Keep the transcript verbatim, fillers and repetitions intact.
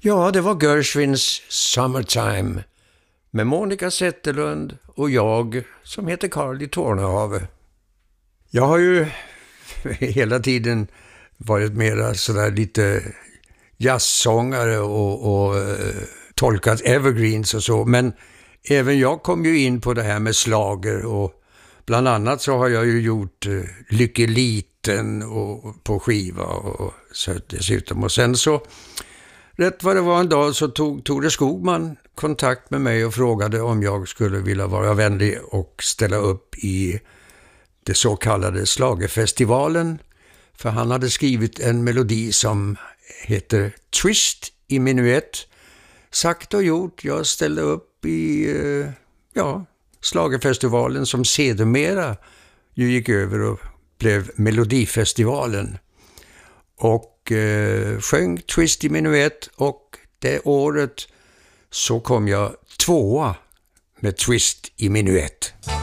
Ja, det var Gershwins Summertime med Monica Zetterlund och jag som heter Carl i Tornehave. Jag har ju hela tiden varit mera sådär lite jazzsångare och, och eh, tolkat evergreens och så, men även jag kom ju in på det här med slager och bland annat så har jag ju gjort eh, Lykke Liten och, på skiva och så dessutom. Och sen så, rätt vad det var en dag så tog Tore Skogman kontakt med mig och frågade om jag skulle vilja vara vänlig och ställa upp i det så kallade Schlagerfestivalen. För han hade skrivit en melodi som heter Twist i minuett. Sagt och gjort, jag ställde upp i eh, ja, Schlagerfestivalen som sedermera ju gick över och blev Melodifestivalen. Och eh, sjöng Twist i minuett och det året så kom jag tvåa med Twist i minuett.